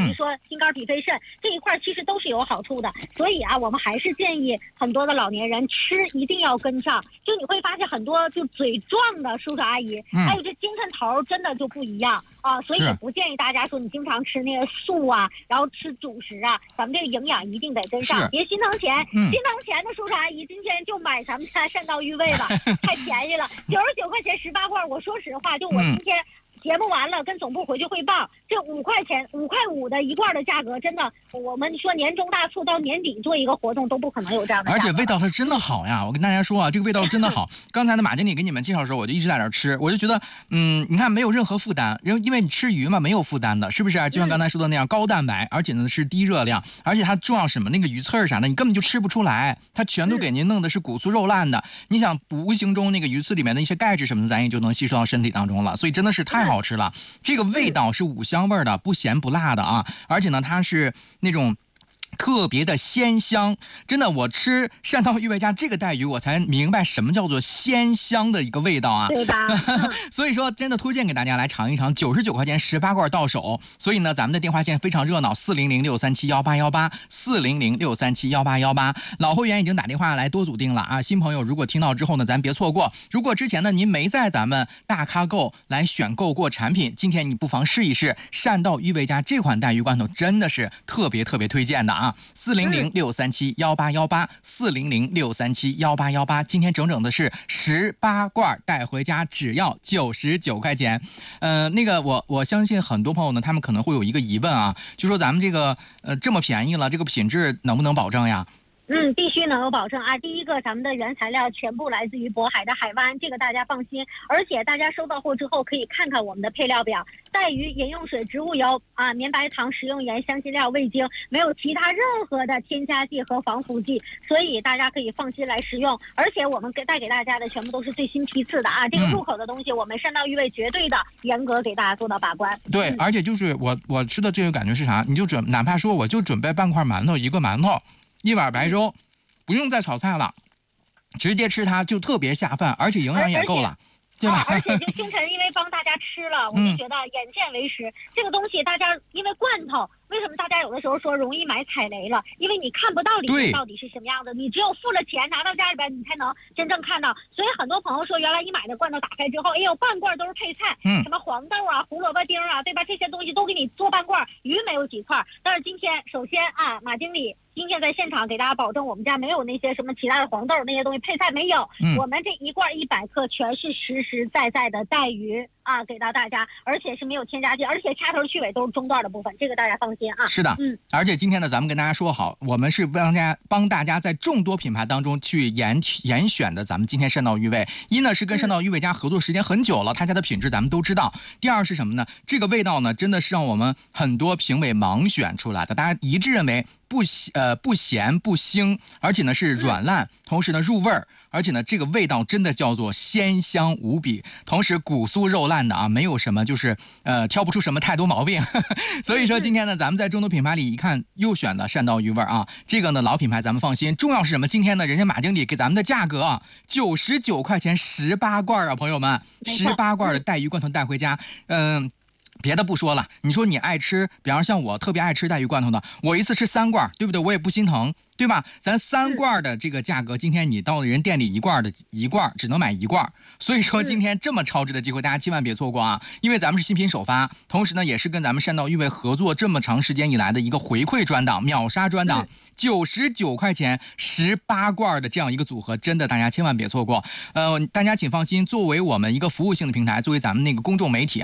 是说心肝脾肺肾这一块其实都是有好处的。所以啊，我们还是建议很多的老年人吃一定要跟上。就你会发现很多就嘴壮的叔叔阿姨，还有这精神头真的就不一样啊，所以也不建议大家说你经常吃那个素啊，然后吃主食啊，咱们这个营养一定得跟上，别心疼钱。心疼钱的叔叔阿姨今天就买咱们家善道育胃吧，太便宜了，99块钱18罐。我说实话，就我今天节目完了跟总部回去汇报，这5块钱5块5的一罐的价格，真的我们说年终大促到年底做一个活动都不可能有这样的价格。 而且味道它真的好呀，我跟大家说啊，这个味道真的好。刚才的马经理给你们介绍的时候，我就一直在那儿吃，我就觉得你看没有任何负担，因为你吃鱼嘛没有负担的，是不是啊？就像刚才说的那样，高蛋白，而且呢是低热量，而且它重要什么，那个鱼刺儿啥的你根本就吃不出来，它全都给您弄的是骨酥肉烂的。你想无形中那个鱼刺里面的一些钙质什么的，咱也就能吸收到身体当中了，所以真的是太好吃了。这个味道是五香味的，不咸不辣的啊，而且呢它是那种特别的鲜香，真的，我吃善道育胃家这个带鱼，我才明白什么叫做鲜香的一个味道啊， 对吧？ 所以说，真的推荐给大家来尝一尝，99块钱18罐到手。所以呢，咱们的电话线非常热闹，400-637-1818，400-637-1818。老会员已经打电话来多组订了啊，新朋友如果听到之后呢，咱别错过。如果之前呢您没在咱们大咖购来选购过产品，今天你不妨试一试善道育胃家这款带鱼罐头，真的是特别推荐的啊！400-637-1818，400-637-1818，今天整整的是18罐带回家，只要99块钱。那个我相信很多朋友呢，他们可能会有一个疑问啊，就说咱们这个这么便宜了，这个品质能不能保证呀？ 必须能有保证啊！第一个，咱们的原材料全部来自于渤海的海湾，这个大家放心。而且大家收到货之后可以看看我们的配料表，带鱼、饮用水、植物油啊、绵白糖、食用盐、香辛料、味精，没有其他任何的添加剂和防腐剂，所以大家可以放心来食用。而且我们带给大家的全部都是最新批次的啊，这个入口的东西，我们善道育胃绝对的严格给大家做到把关。 对，而且就是我吃的这个感觉是啥？你就哪怕说我就准备半块馒头，一个馒头。1碗白粥，不用再炒菜了，直接吃它就特别下饭，而且营养也够了，对吧？ 而且就星辰因为帮大家吃了，我就觉得眼见为实。这个东西大家因为罐头，为什么大家有的时候说容易买踩雷了？因为你看不到里面到底是什么样的，你只有付了钱拿到家里边，你才能真正看到。所以很多朋友说，原来你买的罐头打开之后，哎呦，半罐都是配菜，什么黄豆啊、胡萝卜丁啊，对吧？这些东西都给你做半罐，鱼没有几块。但是今天首先啊，马经理今天在现场给大家保证，我们家没有那些什么其他的黄豆那些东西，配菜没有。我们这一罐100克全是实实在在的带鱼啊，给到大家，而且是没有添加剂，而且掐头去尾都是中段的部分，这个大家放心啊。 是的，而且今天呢，咱们跟大家说好，我们是帮大家在众多品牌当中去严选的，咱们今天善道育胃。一呢是跟善道育胃家合作时间很久了，他家的品质咱们都知道。第二是什么呢？这个味道呢，真的是让我们很多评委盲选出来的，大家一致认为不咸不腥，而且呢是软烂，同时呢入味儿，而且呢这个味道真的叫做鲜香无比，同时骨酥肉烂的啊，没有什么就是挑不出什么太多毛病。所以说今天呢，咱们在众多品牌里一看又选的善道育味啊，这个呢老品牌咱们放心。重要是什么？今天呢人家马经理给咱们的价格啊，99块钱18罐啊，朋友们，18罐的带鱼罐头带回家，别的不说了，你说你爱吃，比方像我特别爱吃带鱼罐头的，我一次吃3罐，对不对？我也不心疼，对吧？咱3罐的这个价格，今天你到人店里一罐只能买1罐，所以说今天这么超值的机会，大家千万别错过啊！因为咱们是新品首发，同时呢也是跟咱们善道育胃合作这么长时间以来的一个回馈专档、秒杀专档，99块钱18罐的这样一个组合，真的大家千万别错过。大家请放心，作为我们一个服务性的平台，作为咱们那个公众媒体啊。